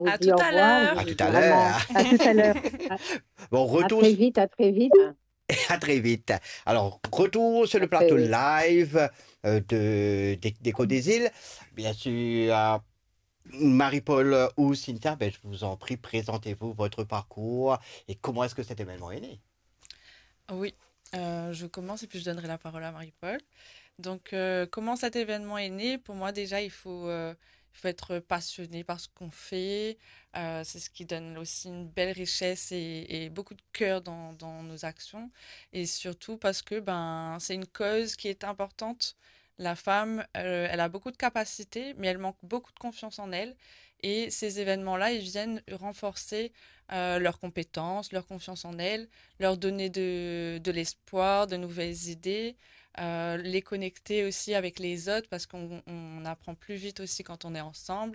vous À dis tout au à revoir. Je l'heure. À vous tout dis à vraiment l'heure. à tout à l'heure. Bon, À retour, très vite, à très vite, à très vite. Alors, retour sur à le très plateau vite. live des Côtes des Îles. Bien sûr, Marie-Paul ou Cynthia, ben, je vous en prie, présentez-vous votre parcours et comment est-ce que cet événement est né. Oui, je commence et puis je donnerai la parole à Marie-Paul. Donc, comment cet événement est né? Pour moi, déjà, il faut être passionné par ce qu'on fait. C'est ce qui donne aussi une belle richesse et beaucoup de cœur dans nos actions. Et surtout parce que ben, c'est une cause qui est importante. La femme, elle a beaucoup de capacités, mais elle manque beaucoup de confiance en elle. Et ces événements-là, ils viennent renforcer leurs compétences, leur confiance en elle, leur donner de l'espoir, de nouvelles idées, les connecter aussi avec les autres parce qu'on apprend plus vite aussi quand on est ensemble.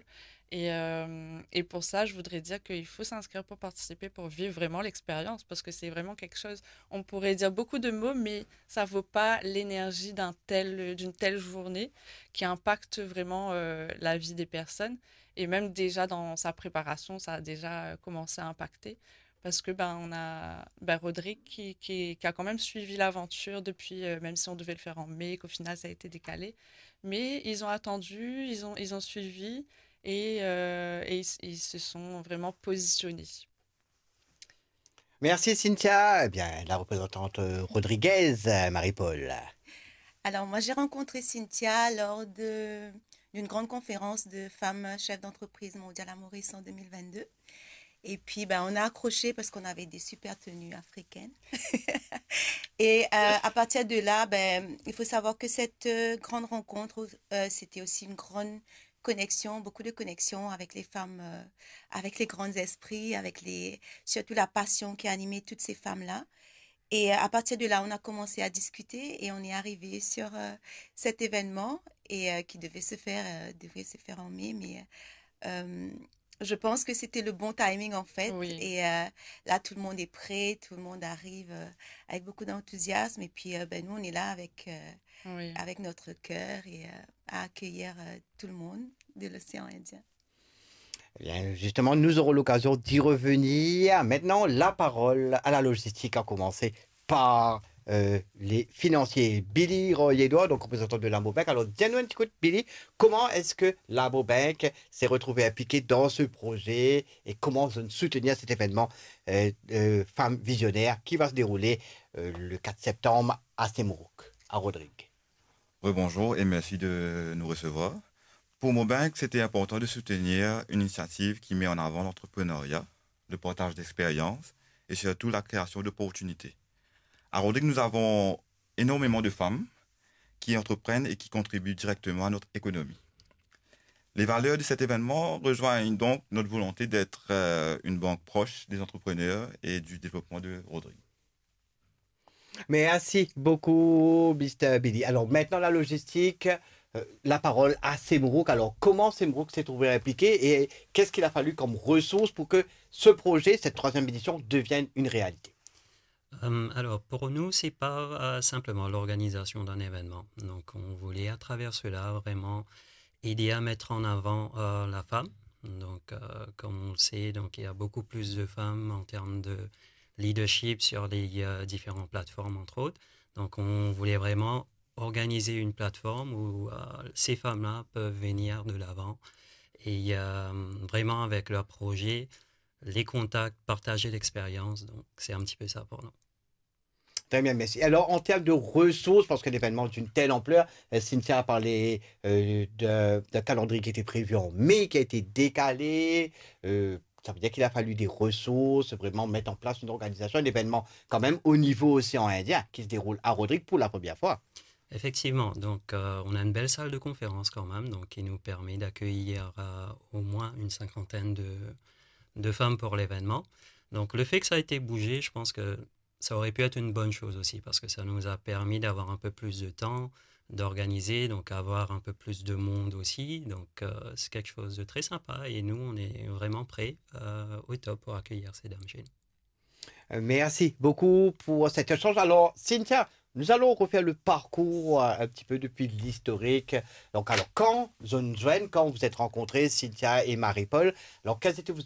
Et pour ça, je voudrais dire qu'il faut s'inscrire pour participer, pour vivre vraiment l'expérience, parce que c'est vraiment quelque chose, on pourrait dire beaucoup de mots, mais ça vaut pas l'énergie d'une telle journée qui impacte vraiment la vie des personnes. Et même déjà dans sa préparation, ça a déjà commencé à impacter. Parce que ben, on a Rodrigue qui a quand même suivi l'aventure depuis, même si on devait le faire en mai, qu'au final ça a été décalé. Mais ils ont attendu, ils ont suivi ils se sont vraiment positionnés. Merci Cynthia. Eh bien, la représentante Rodriguez, Marie-Paul. Alors, moi, j'ai rencontré Cynthia d'une grande conférence de femmes chefs d'entreprise mondiale à Maurice en 2022. Et puis, ben, on a accroché parce qu'on avait des super tenues africaines. Et à partir de là, ben, il faut savoir que cette grande rencontre, c'était aussi une grande connexion, beaucoup de connexions avec les femmes, avec les grands esprits, surtout la passion qui a animé toutes ces femmes-là. Et à partir de là, on a commencé à discuter et on est arrivé sur cet événement qui devait se faire en mai, mais euh, je pense que c'était le bon timing en fait. Oui, Et là, tout le monde est prêt, tout le monde arrive avec beaucoup d'enthousiasme. Et puis, ben, nous, on est là oui. avec notre cœur et à accueillir tout le monde de l'océan Indien. Eh bien, justement, nous aurons l'occasion d'y revenir. Maintenant, la parole à la logistique, à commencer par les financiers. Billy Roy-Edouard, donc représentant de Lambo Bank. Alors, dis-nous un petit coup, Billy, comment est-ce que Lambo Bank s'est retrouvé impliqué dans ce projet et comment soutenir cet événement Femmes Visionnaires qui va se dérouler le 4 septembre à Semourok, à Rodrigue. Rebonjour et merci de nous recevoir. Pour Mobank, c'était important de soutenir une initiative qui met en avant l'entrepreneuriat, le partage d'expériences et surtout la création d'opportunités. À Rodrigue, nous avons énormément de femmes qui entreprennent et qui contribuent directement à notre économie. Les valeurs de cet événement rejoignent donc notre volonté d'être une banque proche des entrepreneurs et du développement de Rodrigue. Merci beaucoup, Mr. Billy. Alors maintenant, la logistique, la parole à Semrouk. Alors, comment Semrouk s'est trouvé impliqué et qu'est-ce qu'il a fallu comme ressources pour que ce projet, cette troisième édition, devienne une réalité? Alors, pour nous, c'est pas simplement l'organisation d'un événement. Donc, on voulait à travers cela vraiment aider à mettre en avant la femme. Donc, comme on le sait, donc, il y a beaucoup plus de femmes en termes de leadership sur les différentes plateformes, entre autres. Donc, on voulait vraiment organiser une plateforme où ces femmes-là peuvent venir de l'avant et vraiment avec leur projet, les contacts, partager l'expérience. Donc, c'est un petit peu ça pour nous. Très bien, merci. Alors, en termes de ressources, parce qu'un événement d'une telle ampleur, Cynthia a parlé d'un calendrier qui était prévu en mai, qui a été décalé. Ça veut dire qu'il a fallu des ressources, vraiment mettre en place une organisation, un événement quand même au niveau océan Indien qui se déroule à Rodrigue pour la première fois. Effectivement, donc on a une belle salle de conférence quand même, donc qui nous permet d'accueillir au moins une cinquantaine de femmes pour l'événement. Donc le fait que ça a été bougé, je pense que ça aurait pu être une bonne chose aussi, parce que ça nous a permis d'avoir un peu plus de temps, d'organiser, donc avoir un peu plus de monde aussi. Donc c'est quelque chose de très sympa et nous, on est vraiment prêts au top pour accueillir ces dames chez nous. Merci beaucoup pour cet échange. Alors, Cynthia, nous allons refaire le parcours un petit peu depuis l'historique. Donc, alors, quand vous êtes rencontrés, Cynthia et Marie-Paul, alors quelles étaient vos